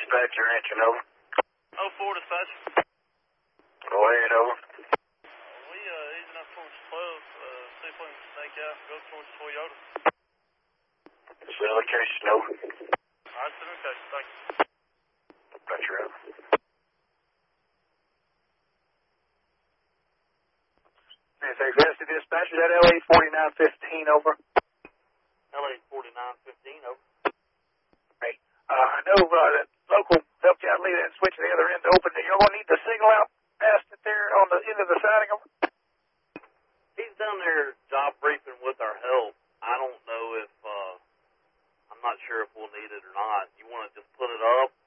dispatcher answering, over. 04 dispatch. Go ahead, over. We easing up towards 12, see if we can snake out and go towards Toyota. Send location, over. Alright, send location, thank you. Dispatcher out. Thanks, West dispatcher, that LA 4915, over. LA 4915, over. Hey, I know that local helped you out leave that switch at the other end open. You're going to need the signal out past it there on the end of the siding, over. He's down there job briefing with our help. I don't know if, I'm not sure if we'll need it or not. You want to just put it up